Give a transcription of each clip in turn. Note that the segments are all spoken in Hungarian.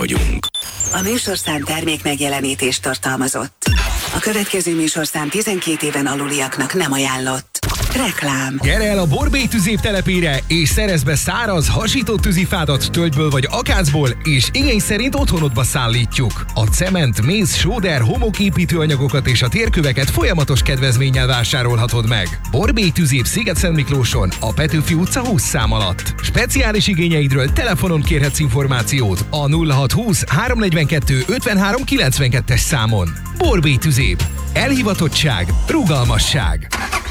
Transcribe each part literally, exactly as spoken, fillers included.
vagyunk. A műsorszám termék megjelenítést tartalmazott. A következő műsorszám tizenkét éven aluliaknak nem ajánlott. Reklám. Gyere el a Borbély tüzév telepére, és szerezd be száraz, hasított tűzifádat tölgyből vagy akácból, és igény szerint otthonodba szállítjuk. A cement, méz, sóder, homoképítőanyagokat és a térköveket folyamatos kedvezménnyel vásárolhatod meg. Borbély tüzév Sziget-Szentmiklóson, a Petőfi utca húsz szám alatt. Speciális igényeidről telefonon kérhetsz információt a nulla hat húsz háromnegyvenkettő ötvenhárom kilencvenkettes számon. Borbély tüzév. Elhivatottság, rugalmasság.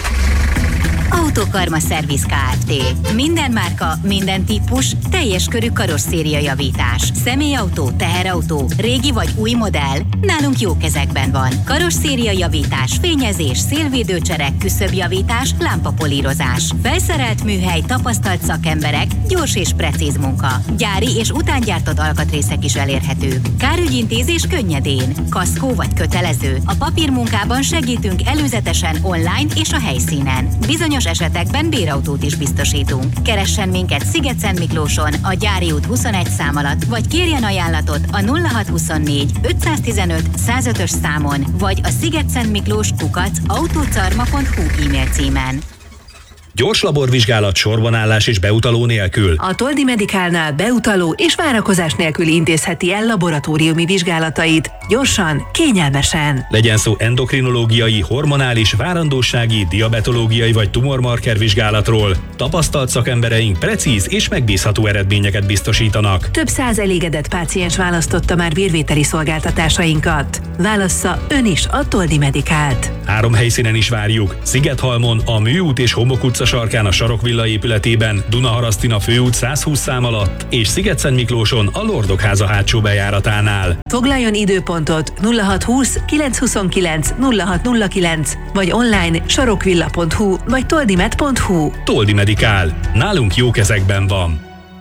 Autokarma Szerviz Kft. Minden márka, minden típus, teljes körű karosszéria javítás. Személyautó, teherautó, régi vagy új modell, nálunk jó kezekben van. Karosszéria javítás, fényezés, szélvédőcserek, küszöbjavítás, lámpapolírozás. Felszerelt műhely, tapasztalt szakemberek, gyors és precíz munka. Gyári és utángyártott alkatrészek is elérhetők. Kárügyintézés könnyedén. Kaszkó vagy kötelező. A papírmunkában segítünk előzetesen online és a helyszínen. Bizonyos esetekben bérautót is biztosítunk. Keressen minket Sziget-Szentmiklóson, a Gyári út huszonegy szám alatt, vagy kérjen ajánlatot a nulla hat huszonnégy ötszáztizenöt százötös számon, vagy a szigetszentmiklós kukac autocarma pont hu e-mail címen. Gyors laborvizsgálat, sorbanállás és beutaló nélkül. A Toldi Medicalnál beutaló és várakozás nélkül intézheti el laboratóriumi vizsgálatait. Gyorsan, kényelmesen. Legyen szó endokrinológiai, hormonális, várandósági, diabetológiai vagy tumormarker vizsgálatról. Tapasztalt szakembereink precíz és megbízható eredményeket biztosítanak. Több száz elégedett páciens választotta már vérvételi szolgáltatásainkat. Válassza ön is a Toldi Medicalt. Három helyszínen is várjuk. Szigethalmon, a Műút és Homok utca sarkán a Sarokvilla épületében, Dunaharasztin a Főút száz húsz szám alatt, és Sziget-Szentmiklóson a Lordokháza hátsó bejáratánál. Foglaljon időpontot nulla hat húsz kilencszázhuszonkilenc nulla hat nulla kilenc vagy online sarokvilla pont hu vagy toldimed pont hu. Toldi Medical. Nálunk jó kezekben van.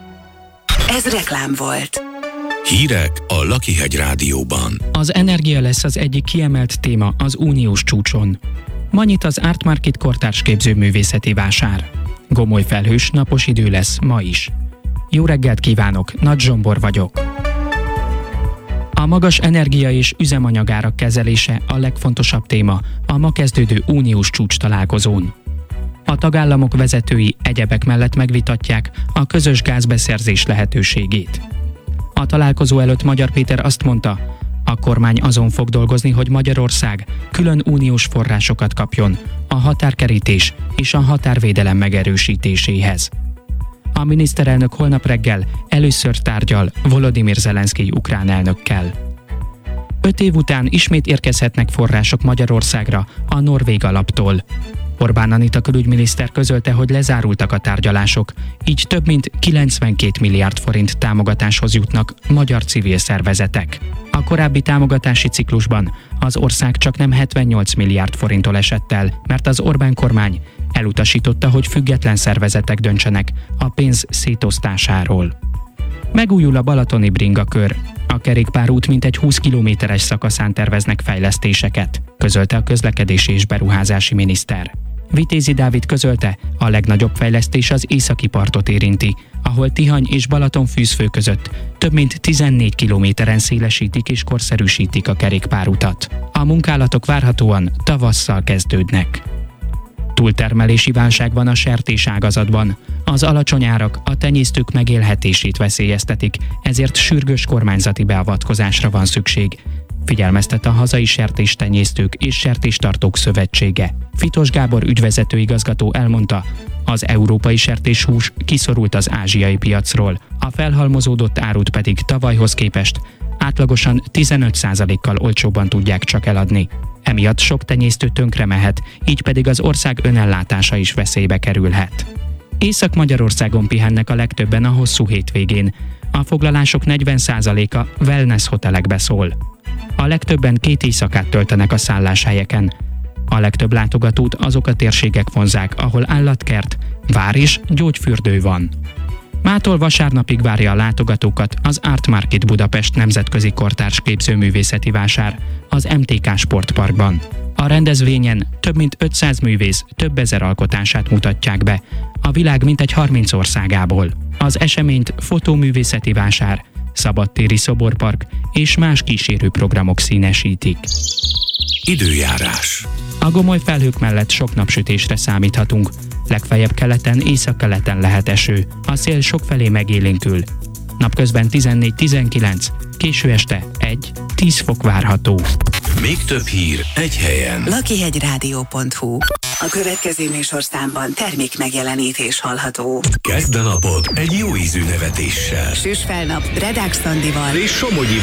Ez reklám volt. Hírek a Lakihegy Rádióban. Az energia lesz az egyik kiemelt téma az uniós csúcson. Ma nyit az Art Market kortárs képzőművészeti vásár. Gomoly felhős, napos idő lesz ma is. Jó reggelt kívánok, Nagy Zsombor vagyok. A magas energia és üzemanyagárak kezelése a legfontosabb téma a ma kezdődő uniós csúcs találkozón. A tagállamok vezetői egyebek mellett megvitatják a közös gázbeszerzés lehetőségét. A találkozó előtt Magyar Péter azt mondta, a kormány azon fog dolgozni, hogy Magyarország külön uniós forrásokat kapjon a határkerítés és a határvédelem megerősítéséhez. A miniszterelnök holnap reggel először tárgyal Volodymyr Zelenszkij ukrán elnökkel. Öt év után ismét érkezhetnek források Magyarországra a norvég alaptól. Orbán Anita külügyminiszter közölte, hogy lezárultak a tárgyalások, így több mint kilencvenkét milliárd forint támogatáshoz jutnak magyar civil szervezetek. A korábbi támogatási ciklusban az ország csak nem hetvennyolc milliárd forinttól esett el, mert az Orbán kormány elutasította, hogy független szervezetek döntsenek a pénz szétosztásáról. Megújul a balatoni bringakör. A kerékpárút mintegy húsz kilométeres szakaszán terveznek fejlesztéseket, közölte a közlekedési és beruházási miniszter. Vitézi Dávid közölte, a legnagyobb fejlesztés az északi partot érinti, ahol Tihany és Balatonfűzfő között több mint tizennégy kilométeren szélesítik és korszerűsítik a kerékpárutat. A munkálatok várhatóan tavasszal kezdődnek. Túltermelési válság van a sertéságazatban. Az alacsony árak a tenyésztők megélhetését veszélyeztetik, ezért sürgős kormányzati beavatkozásra van szükség, figyelmeztet a Hazai Sertéstenyésztők és Sertéstartók Szövetsége. Fitos Gábor ügyvezető igazgató elmondta, az európai sertéshús kiszorult az ázsiai piacról, a felhalmozódott árut pedig tavalyhoz képest átlagosan tizenöt százalékkal olcsóbban tudják csak eladni. Emiatt sok tenyésztő tönkre mehet, így pedig az ország önellátása is veszélybe kerülhet. Észak-Magyarországon pihennek a legtöbben a hosszú hétvégén. A foglalások negyven százaléka wellness hotelekbe szól. A legtöbben két éjszakát töltenek a szálláshelyeken. A legtöbb látogatót azok a térségek vonzák, ahol állatkert, vár és gyógyfürdő van. Mától vasárnapig várja a látogatókat az Art Market Budapest nemzetközi kortárs képzőművészeti vásár az em té ká Sportparkban. A rendezvényen több mint ötszáz művész több ezer alkotását mutatják be, a világ mintegy harminc országából. Az eseményt fotóművészeti vásár, szabadtéri szoborpark és más kísérő programok színesítik. Időjárás. A gomoly felhők mellett sok napsütésre számíthatunk. Legfeljebb keleten, északkeleten lehet eső, a szél sokfelé megélénkül. Napközben tizennégy-tizenkilenc, késő este egy-tíz fok várható. Még több hír egy helyen. lakihegyrádió pont hu. A következő műsorszámban termék megjelenítés hallható. Kezd a napod egy jó ízű nevetéssel. Süss fel nap Redák Szandival És Somogyi